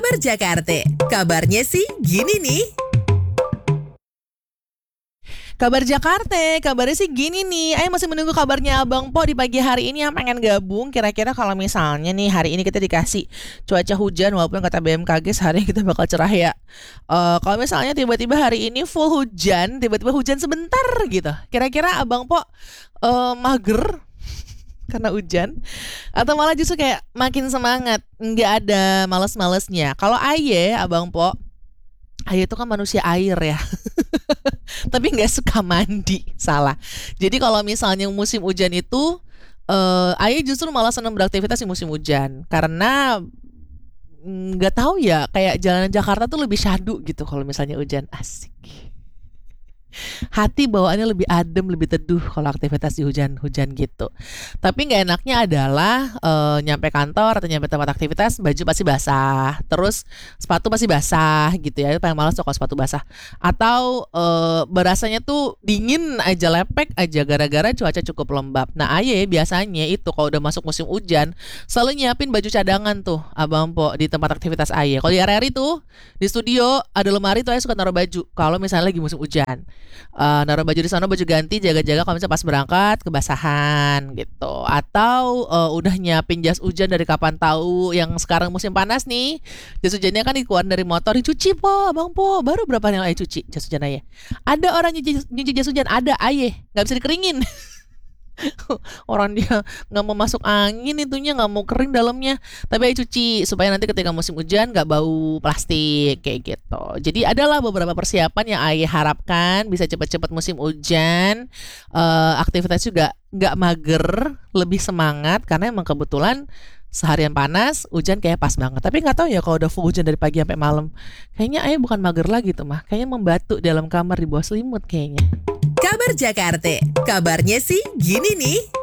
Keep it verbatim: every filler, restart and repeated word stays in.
Kabar Jakarta, kabarnya sih gini nih. Kabar Jakarta, kabarnya sih gini nih. Ayo masih menunggu kabarnya Abang Po di pagi hari ini yang pengen gabung. Kira-kira kalau misalnya nih hari ini kita dikasih cuaca hujan, walaupun kata B M K G sehari kita bakal cerah ya. Uh, kalau misalnya tiba-tiba hari ini full hujan, tiba-tiba hujan sebentar gitu. Kira-kira Abang Po uh, mager karena hujan, atau malah justru kayak makin semangat, nggak ada males-malesnya. Kalau Aye, Abang Po, Aye itu kan manusia air ya. Tapi nggak suka mandi, salah. Jadi kalau misalnya musim hujan itu, uh, Aye justru malah senang beraktivitas di musim hujan karena nggak tahu ya, kayak jalanan Jakarta tuh lebih syahdu gitu kalau misalnya hujan. Asik. Hati bawaannya lebih adem, lebih teduh kalau aktivitas di hujan-hujan gitu. Tapi nggak enaknya adalah uh, nyampe kantor atau nyampe tempat aktivitas baju pasti basah, terus sepatu pasti basah gitu ya. Paling malas tuh kalau sepatu basah. Atau uh, berasanya tuh dingin aja, lepek aja gara-gara cuaca cukup lembab. Nah Aye biasanya itu kalau udah masuk musim hujan selalu nyiapin baju cadangan tuh Abang Po di tempat aktivitas Aye. Kalau di area tuh di studio ada lemari tuh Aye suka naruh baju kalau misalnya lagi musim hujan. Uh, naruh baju di sana, baju ganti, jaga-jaga kalau misalnya pas berangkat kebasahan gitu. Atau uh, udah nyiapin jas hujan dari kapan tahu, yang sekarang musim panas nih, jas hujannya kan dikeluarin dari motor, dicuci Po, Bang Po. Baru berapa yang Aye cuci jas hujan Aye? Ada orang nyuci, nyuci jas hujan, ada Aye, nggak bisa dikeringin. Orang dia nggak mau masuk angin, itunya nggak mau kering dalamnya, tapi Aye cuci supaya nanti ketika musim hujan nggak bau plastik kayak gitu. Jadi adalah beberapa persiapan yang Aye harapkan bisa cepat-cepat musim hujan. Uh, aktivitas juga nggak mager, lebih semangat karena emang kebetulan seharian panas, hujan kayak pas banget. Tapi nggak tahu ya kalau udah full hujan dari pagi sampai malam, kayaknya Aye bukan mager lagi tuh mah, kayaknya membatu dalam kamar di bawah selimut kayaknya. Kabar Jakarta, kabarnya sih gini nih.